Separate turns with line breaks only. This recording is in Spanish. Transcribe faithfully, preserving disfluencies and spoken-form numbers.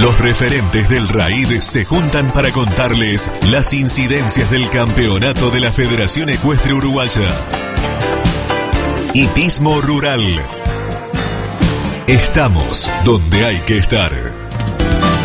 Los referentes del RAID se juntan para contarles las incidencias del campeonato de la Federación Ecuestre Uruguaya. Hipismo Rural. Estamos donde hay que estar.